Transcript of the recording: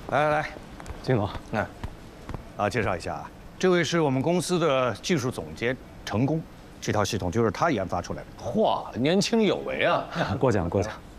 来， 金总， 介绍一下啊，这位是我们公司的技术总监程工，这套系统就是他研发出来的。 嚯，年轻有为啊！ 过奖过奖。